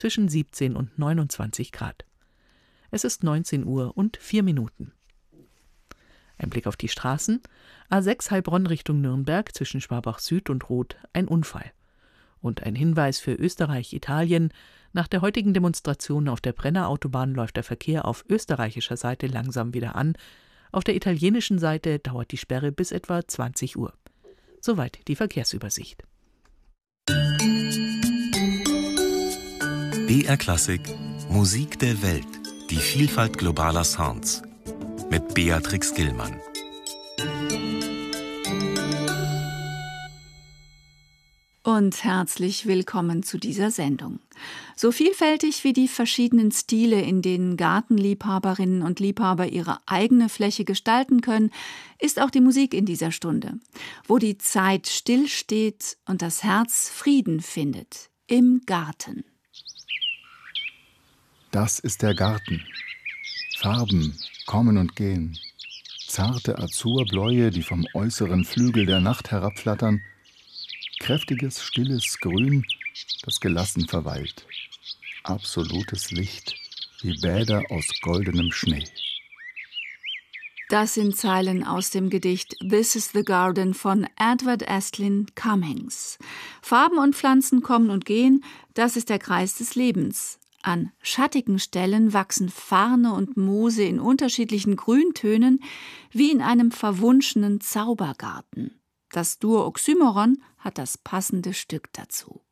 zwischen 17 und 29 Grad. Es ist 19 Uhr und 4 Minuten. Ein Blick auf die Straßen. A6 Heilbronn Richtung Nürnberg zwischen Schwabach Süd und Roth ein Unfall. Und ein Hinweis für Österreich-Italien. Nach der heutigen Demonstration auf der Brenner Autobahn läuft der Verkehr auf österreichischer Seite langsam wieder an. Auf der italienischen Seite dauert die Sperre bis etwa 20 Uhr. Soweit die Verkehrsübersicht. BR Klassik Musik der Welt. Die Vielfalt globaler Sounds. Mit Beatrix Gillmann. Und herzlich willkommen zu dieser Sendung. So vielfältig wie die verschiedenen Stile, in denen Gartenliebhaberinnen und Liebhaber ihre eigene Fläche gestalten können, ist auch die Musik in dieser Stunde, wo die Zeit stillsteht und das Herz Frieden findet, im Garten. Das ist der Garten. Farben kommen und gehen. Zarte Azurbläue, die vom äußeren Flügel der Nacht herabflattern. Kräftiges, stilles Grün, das gelassen verweilt. Absolutes Licht, wie Bäder aus goldenem Schnee. Das sind Zeilen aus dem Gedicht This is the Garden von Edward Estlin Cummings. Farben und Pflanzen kommen und gehen, das ist der Kreis des Lebens. An schattigen Stellen wachsen Farne und Moose in unterschiedlichen Grüntönen, wie in einem verwunschenen Zaubergarten. Das Duo Oxymoron hat das passende Stück dazu.